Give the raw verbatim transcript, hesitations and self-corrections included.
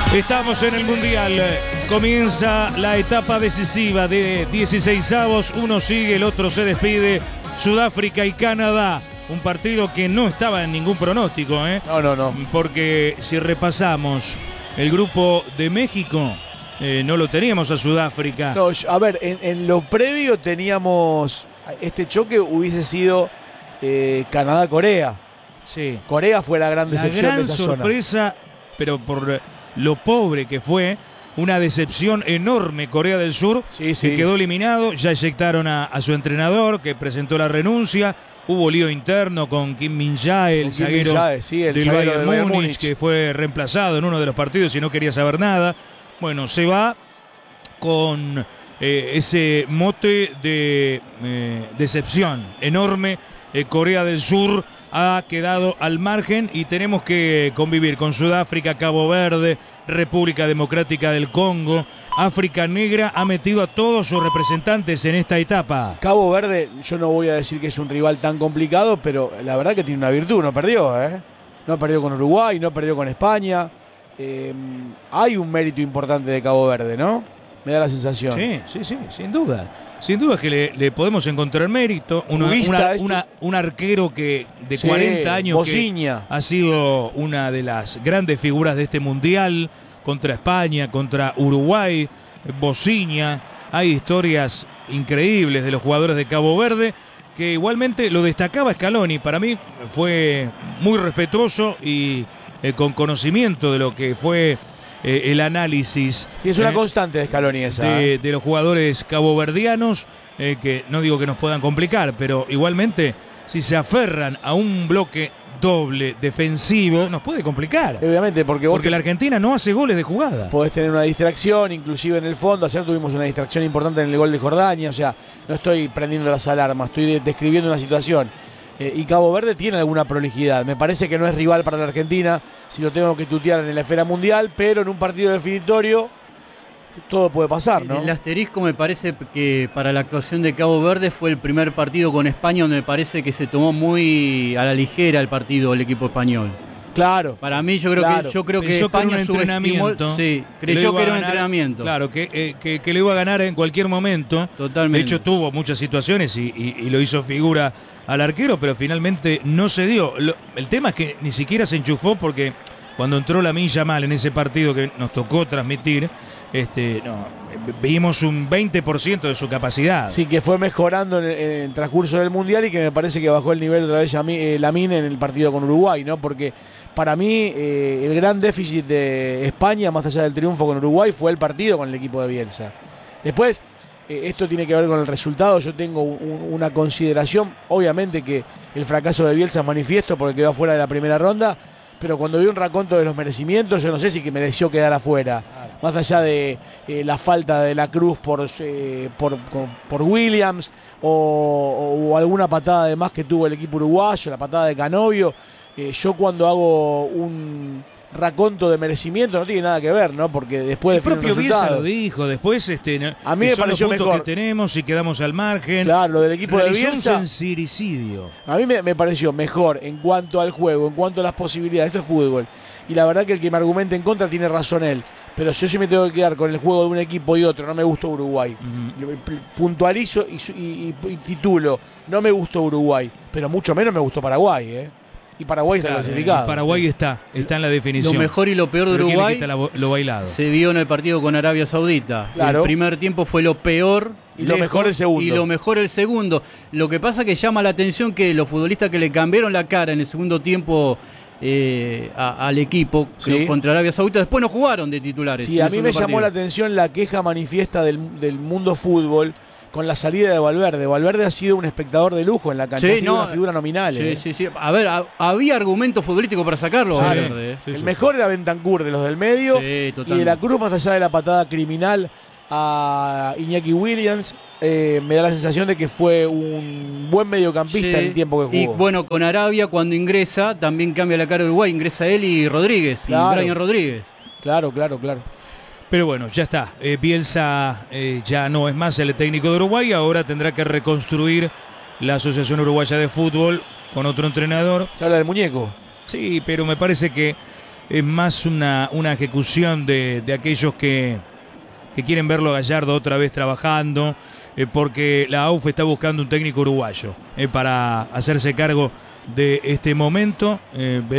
Estamos en el Mundial. Comienza la etapa decisiva de dieciseisavos. Uno sigue, el otro se despide. Sudáfrica y Canadá. Un partido que no estaba en ningún pronóstico, ¿eh? No, no, no. Porque si repasamos el grupo de México, eh, no lo teníamos a Sudáfrica. No, a ver, en, en lo previo teníamos... Este choque hubiese sido eh, Canadá-Corea. Sí. Corea fue la gran decepción la gran de esa sorpresa, zona. Pero por lo pobre que fue, una decepción enorme Corea del Sur, sí, sí. que quedó eliminado. Ya eyectaron a, a su entrenador, que presentó la renuncia. Hubo lío interno con Kim Min-jae, el zaguero sí, el del zaguero Bayern, Bayern Múnich, Múnich, que fue reemplazado en uno de los partidos y no quería saber nada. Bueno, se va con eh, ese mote de eh, decepción enorme. Eh, Corea del Sur ha quedado al margen y tenemos que convivir con Sudáfrica, Cabo Verde, República Democrática del Congo. África Negra ha metido a todos sus representantes en esta etapa. Cabo Verde, yo no voy a decir que es un rival tan complicado, pero la verdad que tiene una virtud, no perdió, ¿eh? No perdió con Uruguay, no perdió con España. Eh, hay un mérito importante de Cabo Verde, ¿no? Me da la sensación. Sí, sí, sí, sin duda. Sin duda es que le, le podemos encontrar mérito. Una, una, una, un arquero que de sí, cuarenta años Bociña. Que ha sido una de las grandes figuras de este mundial, contra España, contra Uruguay, Bociña. Hay historias increíbles de los jugadores de Cabo Verde, que igualmente lo destacaba Scaloni. Para mí fue muy respetuoso y eh, con conocimiento de lo que fue Eh, el análisis. Sí, es una eh, constante de Scaloni esa. De, ¿eh? de los jugadores caboverdianos, eh, que no digo que nos puedan complicar, pero igualmente, si se aferran a un bloque doble defensivo, nos puede complicar. Obviamente, porque vos Porque te... la Argentina no hace goles de jugada. Podés tener una distracción, inclusive en el fondo. Ayer tuvimos una distracción importante en el gol de Jordania. O sea, no estoy prendiendo las alarmas, estoy describiendo una situación. Eh, y Cabo Verde tiene alguna prolijidad. Me parece que no es rival para la Argentina si lo tengo que tutear en la esfera mundial, pero en un partido definitorio todo puede pasar, ¿no? El asterisco me parece que para la actuación de Cabo Verde fue el primer partido con España donde me parece que se tomó muy a la ligera el partido el equipo español. Claro. Para mí yo creo claro. que yo creo que Pensó España que era un entrenamiento. Sí, creyó que era un entrenamiento. Claro, que, eh, que, que le iba a ganar en cualquier momento. Totalmente. De hecho tuvo muchas situaciones y, y, y lo hizo figura al arquero, pero finalmente no se dio. Lo, el tema es que ni siquiera se enchufó porque cuando entró Lamine Yamal en ese partido que nos tocó transmitir, este, no, vimos un veinte por ciento de su capacidad. Sí, que fue mejorando en el, en el transcurso del Mundial y que me parece que bajó el nivel otra vez eh, Lamine en el partido con Uruguay, ¿no? Porque para mí eh, el gran déficit de España, más allá del triunfo con Uruguay, fue el partido con el equipo de Bielsa. Después, eh, esto tiene que ver con el resultado. Yo tengo un, una consideración, obviamente que el fracaso de Bielsa es manifiesto porque quedó fuera de la primera ronda, pero cuando vi un raconto de los merecimientos, yo no sé si que mereció quedar afuera. Más allá de eh, la falta de la Cruz por, eh, por, por, por Williams o, o alguna patada de más que tuvo el equipo uruguayo, la patada de Canovio. Eh, yo cuando hago un raconto de merecimiento no tiene nada que ver, ¿no? Porque después el propio el Bielsa lo dijo, después este, a mí me son pareció los puntos mejor que tenemos y quedamos al margen. Claro, lo del equipo de Realizó Bielsa un sincericidio. A mí me, me pareció mejor en cuanto al juego, en cuanto a las posibilidades. Esto es fútbol. Y la verdad que el que me argumente en contra tiene razón él. Pero si yo sí me tengo que quedar con el juego de un equipo y otro, no me gustó Uruguay. Uh-huh. Puntualizo y, y, y, y titulo, no me gustó Uruguay, pero mucho menos me gustó Paraguay, ¿eh? Y Paraguay está claro, clasificado. Paraguay está, está en la definición. Lo mejor y lo peor de pero Uruguay la, lo bailado. Se vio en el partido con Arabia Saudita. Claro. El primer tiempo fue lo peor. Y lejos, lo mejor el segundo. Y lo mejor el segundo. Lo que pasa que llama la atención que los futbolistas que le cambiaron la cara en el segundo tiempo eh, a, al equipo ¿sí? contra Arabia Saudita, después no jugaron de titulares. Sí, a mí me partido. llamó la atención la queja manifiesta del, del mundo fútbol con la salida de Valverde. Valverde ha sido un espectador de lujo en la cancha, sí, ha sido no, una figura nominal. Sí, eh. sí, sí. A ver, a, había argumentos futbolísticos para sacarlo. Sí, Valverde, eh. sí, el sí, mejor sí. era Bentancur de los del medio, sí, y de la Cruz, más allá de la patada criminal a Iñaki Williams. Eh, me da la sensación de que fue un buen mediocampista sí, en el tiempo que jugó. Y bueno, con Arabia cuando ingresa, también cambia la cara de Uruguay, ingresa él y Rodríguez, claro. y Brian Rodríguez. Claro, claro, claro. Pero bueno, ya está. Eh, Bielsa eh, ya no es más el técnico de Uruguay, ahora tendrá que reconstruir la Asociación Uruguaya de Fútbol con otro entrenador. ¿Se habla del muñeco? Sí, pero me parece que es más una, una ejecución de, de aquellos que, que quieren verlo a Gallardo otra vez trabajando, eh, porque la A U F está buscando un técnico uruguayo eh, para hacerse cargo de este momento. Eh,